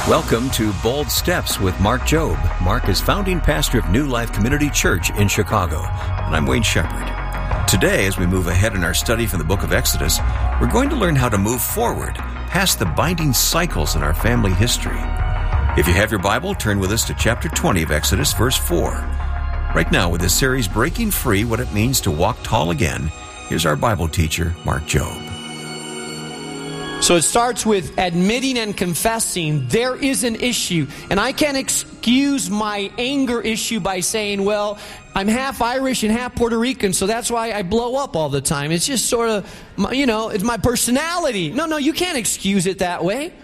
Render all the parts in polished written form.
Welcome to Bold Steps with Mark Jobe. Mark is founding pastor of New Life Community Church in Chicago, and I'm Wayne Shepherd. Today, as we move ahead in our study from the book of Exodus, we're going to learn how to move forward past the binding cycles in our family history. If you have your Bible, turn with us to chapter 20 of Exodus, verse 4. Right now, with this series, Breaking Free, What It Means to Walk Tall Again, here's our Bible teacher, Mark Jobe. So it starts with admitting and confessing there is an issue. And I can't excuse my anger issue by saying, well, I'm half Irish and half Puerto Rican, so that's why I blow up all the time. It's just sort of, it's my personality. No, you can't excuse it that way.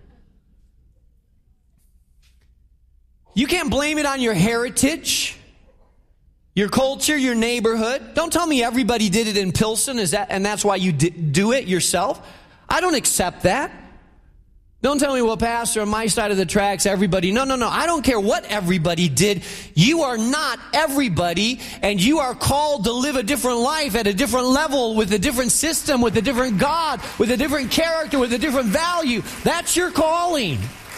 You can't blame it on your heritage, your culture, your neighborhood. Don't tell me everybody did it in Pilsen, and that's why you do it yourself. I don't accept that. Don't tell me, well, Pastor, on my side of the tracks, everybody. No. I don't care what everybody did. You are not everybody, and you are called to live a different life at a different level, with a different system, with a different God, with a different character, with a different value. That's your calling.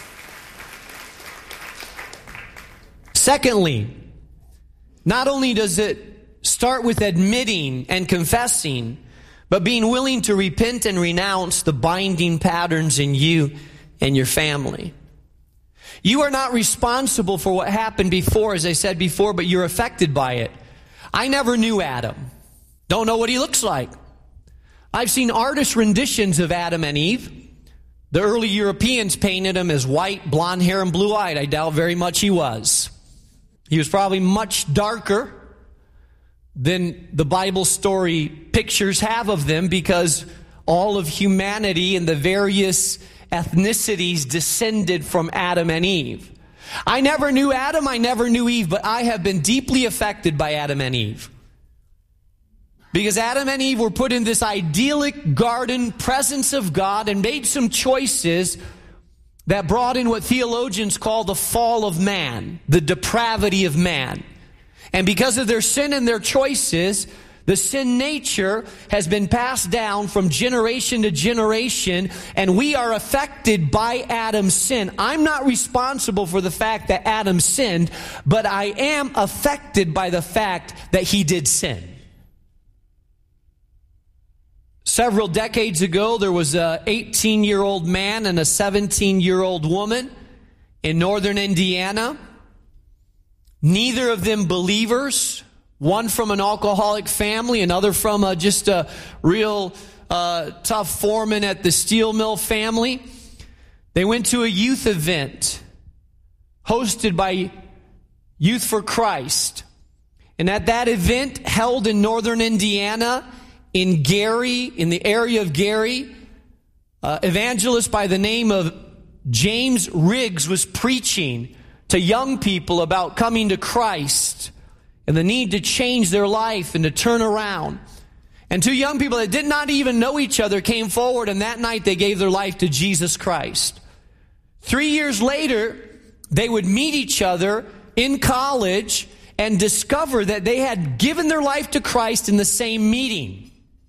Secondly, not only does it start with admitting and confessing, but being willing to repent and renounce the binding patterns in you and your family. You are not responsible for what happened before, as I said before, but you're affected by it. I never knew Adam. Don't know what he looks like. I've seen artist renditions of Adam and Eve. The early Europeans painted him as white, blonde hair, and blue-eyed. I doubt very much he was. He was probably much darker than the Bible story pictures have of them, because all of humanity and the various ethnicities descended from Adam and Eve. I never knew Adam, I never knew Eve, but I have been deeply affected by Adam and Eve. Because Adam and Eve were put in this idyllic garden, presence of God, and made some choices that brought in what theologians call the fall of man, the depravity of man. And because of their sin and their choices, the sin nature has been passed down from generation to generation, and we are affected by Adam's sin. I'm not responsible for the fact that Adam sinned, but I am affected by the fact that he did sin. Several decades ago, there was an 18-year-old man and a 17-year-old woman in northern Indiana. Neither of them believers, one from an alcoholic family, another from just a real tough foreman at the steel mill family. They went to a youth event hosted by Youth for Christ. And at that event, held in northern Indiana, in Gary, in the area of Gary, evangelist by the name of James Riggs was preaching to young people about coming to Christ and the need to change their life and to turn around. And two young people that did not even know each other came forward, and that night they gave their life to Jesus Christ. 3 years later, they would meet each other in college and discover that they had given their life to Christ in the same meeting.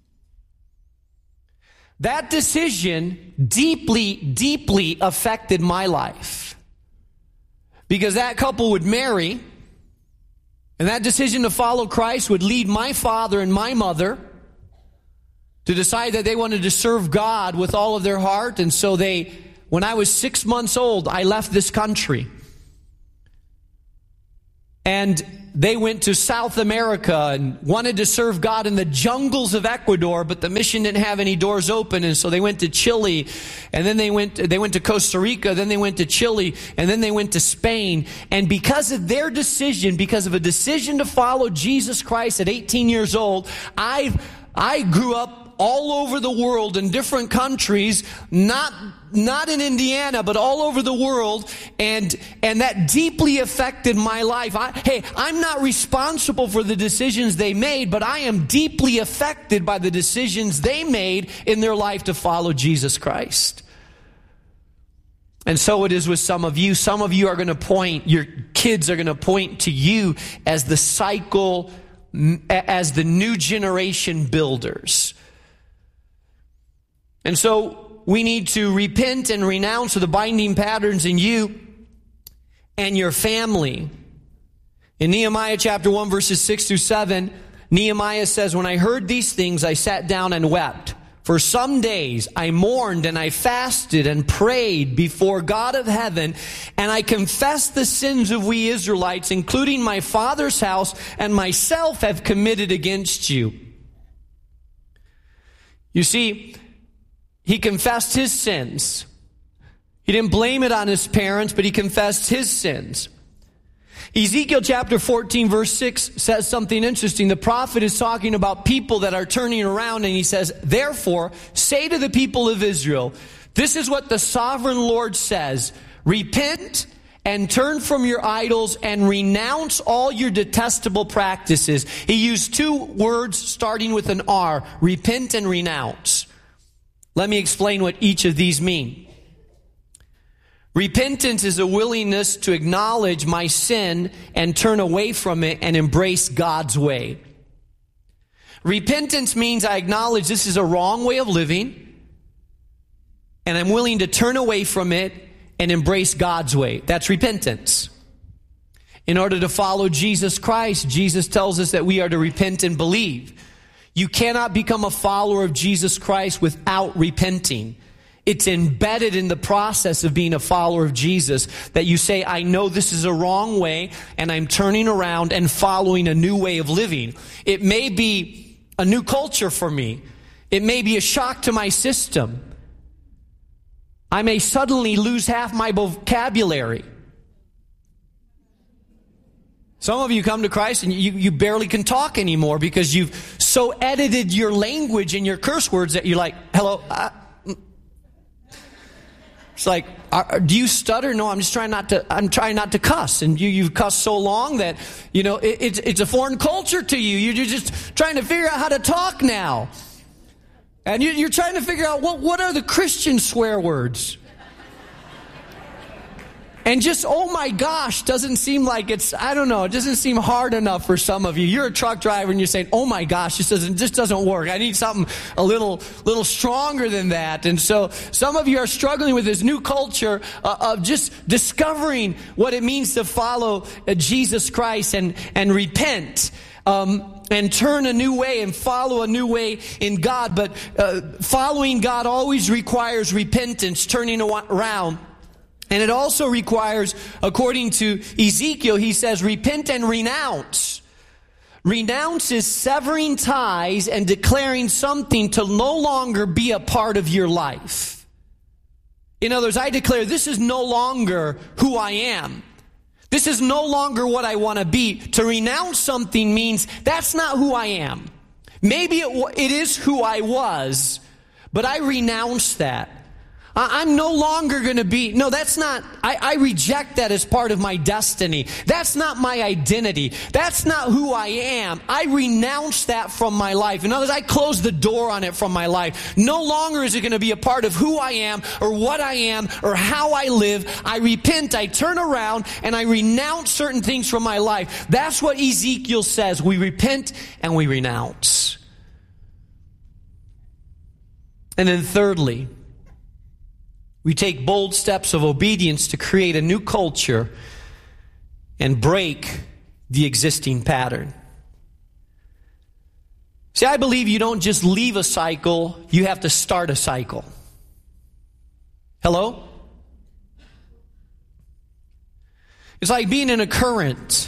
That decision deeply, deeply affected my life. Because that couple would marry, and that decision to follow Christ would lead my father and my mother to decide that they wanted to serve God with all of their heart. And so when I was 6 months old, I left this country. And they went to South America and wanted to serve God in the jungles of Ecuador, but the mission didn't have any doors open, and so they went to Chile, and then they went to Costa Rica, then they went to Chile, and then they went to Spain. And because of their decision, because of a decision to follow Jesus Christ at 18 years old, I grew up all over the world in different countries, not in Indiana, but all over the world, and that deeply affected my life. I'm not responsible for the decisions they made, but I am deeply affected by the decisions they made in their life to follow Jesus Christ. And so it is with some of you. Some of you are going to point, your kids are going to point to you as the cycle, as the new generation builders. And so we need to repent and renounce the binding patterns in you and your family. In Nehemiah chapter 1, verses 6 through 7, Nehemiah says, "When I heard these things, I sat down and wept. For some days I mourned and I fasted and prayed before God of heaven, and I confessed the sins of we Israelites, including my father's house and myself, have committed against you." You see, he confessed his sins. He didn't blame it on his parents, but he confessed his sins. Ezekiel chapter 14 verse 6 says something interesting. The prophet is talking about people that are turning around, and he says, "Therefore, say to the people of Israel, this is what the sovereign Lord says, repent and turn from your idols and renounce all your detestable practices." He used two words starting with an R, repent and renounce. Let me explain what each of these mean. Repentance is a willingness to acknowledge my sin and turn away from it and embrace God's way. Repentance means I acknowledge this is a wrong way of living, and I'm willing to turn away from it and embrace God's way. That's repentance. In order to follow Jesus Christ, Jesus tells us that we are to repent and believe. You cannot become a follower of Jesus Christ without repenting. It's embedded in the process of being a follower of Jesus that you say, I know this is a wrong way, and I'm turning around and following a new way of living. It may be a new culture for me. It may be a shock to my system. I may suddenly lose half my vocabulary. Some of you come to Christ and you barely can talk anymore because you've so edited your language and your curse words that you're like, hello, it's like, do you stutter? No, I'm trying not to cuss. And you've cussed so long that, it's a foreign culture to you. You're just trying to figure out how to talk now. And you're trying to figure out what are the Christian swear words. And just, oh my gosh, doesn't seem like it doesn't seem hard enough for some of you. You're a truck driver and you're saying, oh my gosh, this doesn't work. I need something a little stronger than that. And so some of you are struggling with this new culture of just discovering what it means to follow Jesus Christ and repent. And turn a new way and follow a new way in God. But following God always requires repentance, turning around. And it also requires, according to Ezekiel, he says, repent and renounce. Renounce is severing ties and declaring something to no longer be a part of your life. In other words, I declare this is no longer who I am. This is no longer what I want to be. To renounce something means that's not who I am. Maybe it is who I was, but I renounce that. I'm no longer going to be, no, that's not, I reject that as part of my destiny. That's not my identity. That's not who I am. I renounce that from my life. In other words, I close the door on it from my life. No longer is it going to be a part of who I am or what I am or how I live. I repent, I turn around, and I renounce certain things from my life. That's what Ezekiel says. We repent and we renounce. And then thirdly, we take bold steps of obedience to create a new culture and break the existing pattern. See, I believe you don't just leave a cycle, you have to start a cycle. Hello? It's like being in a current.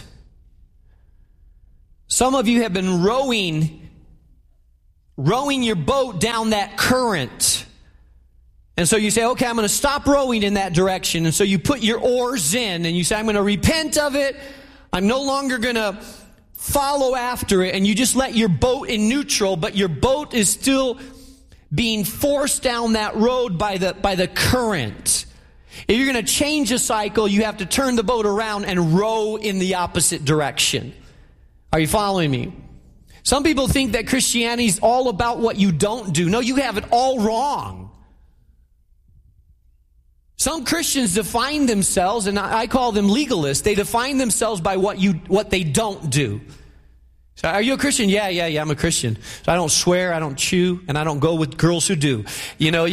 Some of you have been rowing your boat down that current. And so you say, okay, I'm going to stop rowing in that direction. And so you put your oars in and you say, I'm going to repent of it. I'm no longer going to follow after it. And you just let your boat in neutral, but your boat is still being forced down that road by the current. If you're going to change a cycle, you have to turn the boat around and row in the opposite direction. Are you following me? Some people think that Christianity is all about what you don't do. No, you have it all wrong. Some Christians define themselves, and I call them legalists. They define themselves by what they don't do. So are you a Christian? Yeah, I'm a Christian. So I don't swear, I don't chew, and I don't go with girls who do. You know.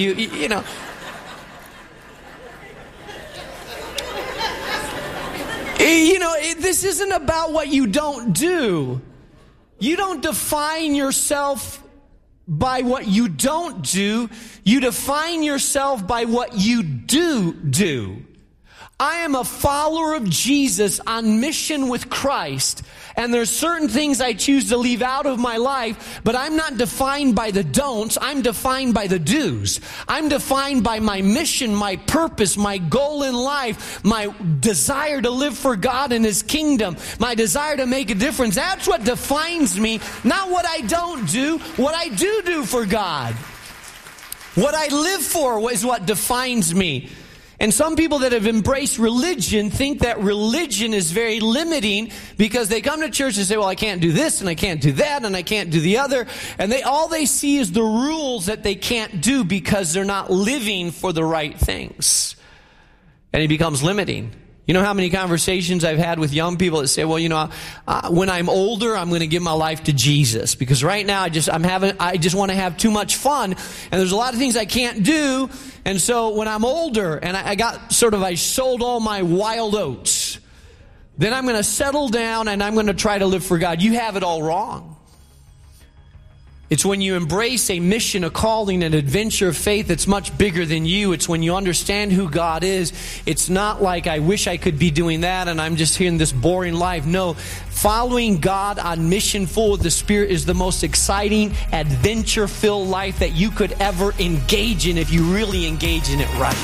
This isn't about what you don't do. You don't define yourself by what you don't do. You define yourself by what you do. I am a follower of Jesus on mission with Christ, and there's certain things I choose to leave out of my life, but I'm not defined by the don'ts, I'm defined by the do's. I'm defined by my mission, my purpose, my goal in life, my desire to live for God and His kingdom, my desire to make a difference. That's what defines me, not what I don't do, what I do for God. What I live for is what defines me. And some people that have embraced religion think that religion is very limiting because they come to church and say, well, I can't do this and I can't do that and I can't do the other. And all they see is the rules that they can't do because they're not living for the right things. And it becomes limiting. You know how many conversations I've had with young people that say, well, when I'm older, I'm going to give my life to Jesus. Because right now, I just want to have too much fun. And there's a lot of things I can't do. And so when I'm older and I sold all my wild oats, then I'm going to settle down and I'm going to try to live for God. You have it all wrong. It's when you embrace a mission, a calling, an adventure of faith that's much bigger than you. It's when you understand who God is. It's not like I wish I could be doing that and I'm just here in this boring life. No, following God on mission full of the Spirit is the most exciting, adventure-filled life that you could ever engage in if you really engage in it right.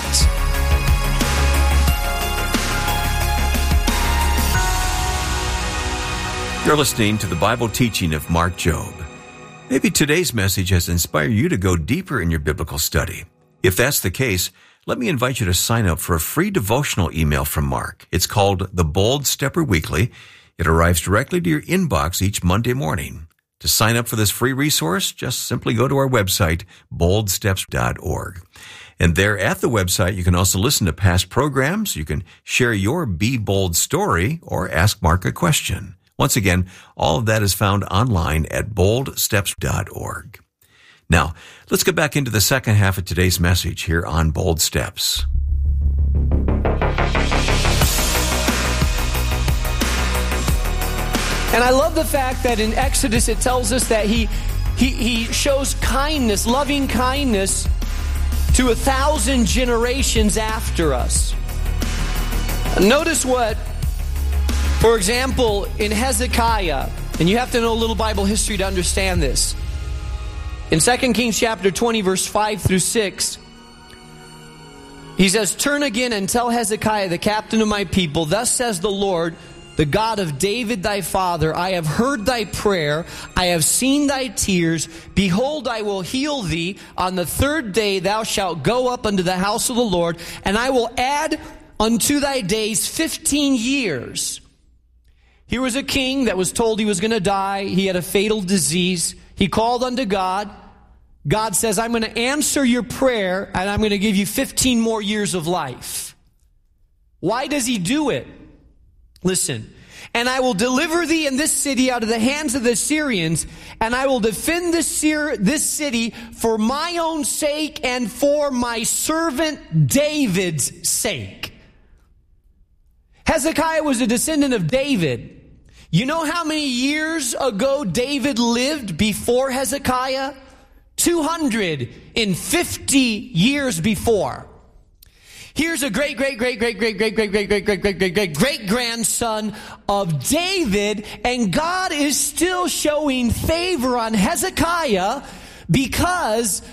You're listening to the Bible teaching of Mark Jobe. Maybe today's message has inspired you to go deeper in your biblical study. If that's the case, let me invite you to sign up for a free devotional email from Mark. It's called The Bold Stepper Weekly. It arrives directly to your inbox each Monday morning. To sign up for this free resource, just simply go to our website, boldsteps.org. And there at the website, you can also listen to past programs. You can share your Be Bold story or ask Mark a question. Once again, all of that is found online at boldsteps.org. Now, let's get back into the second half of today's message here on Bold Steps. And I love the fact that in Exodus it tells us that he shows kindness, loving kindness to 1,000 generations after us. Notice what, for example, in Hezekiah, and you have to know a little Bible history to understand this. In 2 Kings chapter 20, verse 5 through 6, he says, "Turn again and tell Hezekiah, the captain of my people, thus says the Lord, the God of David thy father, I have heard thy prayer, I have seen thy tears. Behold, I will heal thee. On the third day thou shalt go up unto the house of the Lord, and I will add unto thy days 15 years. Here was a king that was told he was going to die. He had a fatal disease. He called unto God. God says, I'm going to answer your prayer, and I'm going to give you 15 more years of life. Why does he do it? Listen. And I will deliver thee in this city out of the hands of the Syrians, and I will defend this city for my own sake and for my servant David's sake. Hezekiah was a descendant of David. You know how many years ago David lived before Hezekiah? 250 years before. Here's a great-grandson of David, and God is still showing favor on Hezekiah because